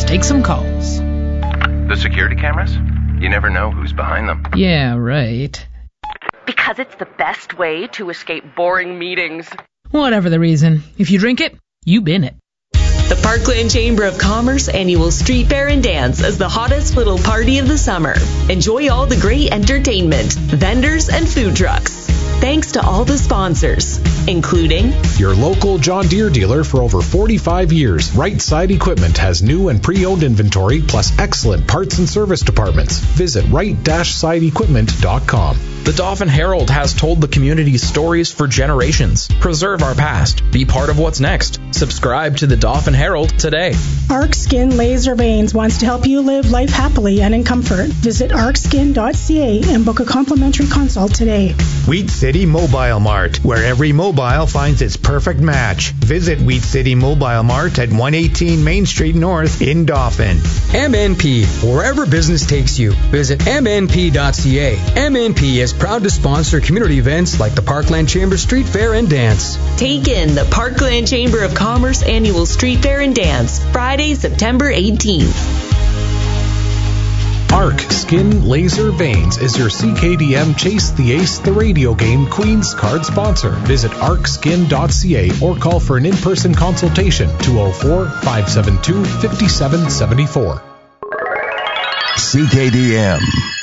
take some calls. The security cameras? You never know who's behind them. Yeah, right. Because it's the best way to escape boring meetings. Whatever the reason, if you drink it, you bin it. The Parkland Chamber of Commerce annual Street Fair and Dance is the hottest little party of the summer. Enjoy all the great entertainment, vendors, and food trucks. Thanks to all the sponsors, including your local John Deere dealer for over 45 years. Right Side Equipment has new and pre-owned inventory plus excellent parts and service departments. Visit right-sideequipment.com. The Dauphin Herald has told the community's stories for generations. Preserve our past. Be part of what's next. Subscribe to the Dauphin Herald today. Arc Skin Laser Veins wants to help you live life happily and in comfort. Visit arcskin.ca and book a complimentary consult today. Wheat City Mobile Mart, where every mobile finds its perfect match. Visit Wheat City Mobile Mart at 118 Main Street North in Dauphin. MNP, wherever business takes you. Visit MNP.ca. MNP is proud to sponsor community events like the Parkland Chamber Street Fair and Dance. Take in the Parkland Chamber of Commerce annual Street Fair and Dance, Friday, September 18th. Arc Skin Laser Veins is your CKDM Chase the Ace the radio game Queen's card sponsor. Visit arcskin.ca or call for an in-person consultation 204-572-5774. CKDM.